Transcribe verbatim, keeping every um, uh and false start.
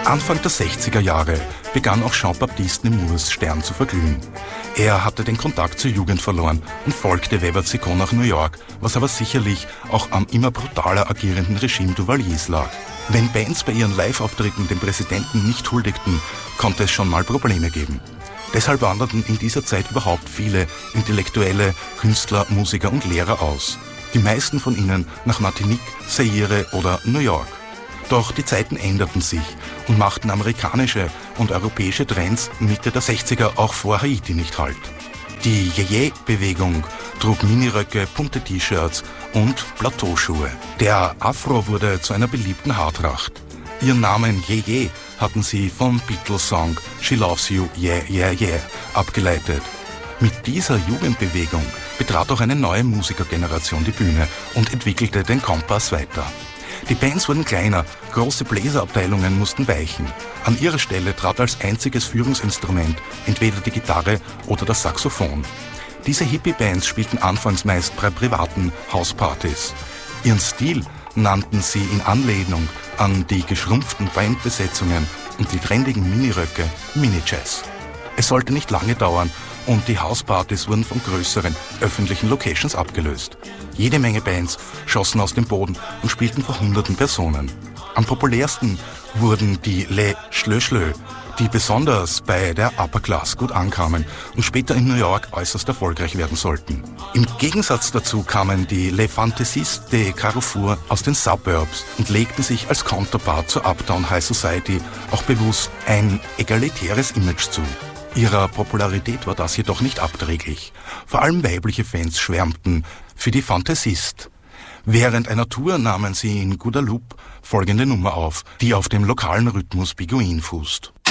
Anfang der sechziger Jahre begann auch Jean-Baptiste Nemours Stern zu verglühen. Er hatte den Kontakt zur Jugend verloren und folgte Weber-Zicot nach New York, was aber sicherlich auch am immer brutaler agierenden Regime Duvaliers lag. Wenn Bands bei ihren Live-Auftritten dem Präsidenten nicht huldigten, konnte es schon mal Probleme geben. Deshalb wanderten in dieser Zeit überhaupt viele Intellektuelle, Künstler, Musiker und Lehrer aus. Die meisten von ihnen nach Martinique, Zaire oder New York. Doch die Zeiten änderten sich und machten amerikanische und europäische Trends Mitte der sechziger auch vor Haiti nicht halt. Die Yeye-Bewegung trug Miniröcke, bunte T-Shirts und Plateauschuhe. Der Afro wurde zu einer beliebten Haartracht. Ihren Namen Yeye hatten sie vom Beatles-Song She Loves You, Yeah, Yeah, Yeah abgeleitet. Mit dieser Jugendbewegung betrat auch eine neue Musikergeneration die Bühne und entwickelte den Kompass weiter. Die Bands wurden kleiner, große Bläserabteilungen mussten weichen. An ihre Stelle trat als einziges Führungsinstrument entweder die Gitarre oder das Saxophon. Diese Hippie-Bands spielten anfangs meist bei privaten Hauspartys. Ihren Stil nannten sie in Anlehnung an die geschrumpften Bandbesetzungen und die trendigen Miniröcke Mini-Jazz. Es sollte nicht lange dauern und die Hauspartys wurden von größeren öffentlichen Locations abgelöst. Jede Menge Bands schossen aus dem Boden und spielten vor hunderten Personen. Am populärsten wurden die Les Schlö-Schlö, die besonders bei der Upper Class gut ankamen und später in New York äußerst erfolgreich werden sollten. Im Gegensatz dazu kamen die Les Fantaisistes de Carrefour aus den Suburbs und legten sich als Counterpart zur Uptown High Society auch bewusst ein egalitäres Image zu. Ihrer Popularität war das jedoch nicht abträglich. Vor allem weibliche Fans schwärmten für die Fantaisistes. Während einer Tour nahmen sie in Guadeloupe folgende Nummer auf, die auf dem lokalen Rhythmus Biguin fußt.